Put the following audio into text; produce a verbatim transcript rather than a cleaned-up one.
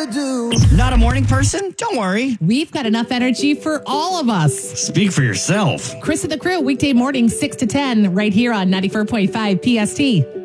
rather do. Not a morning person? Don't worry. We've got enough energy for all of us. Speak for yourself. Chris and the Crew, weekday morning, six to ten, right here on ninety-four point five P S T.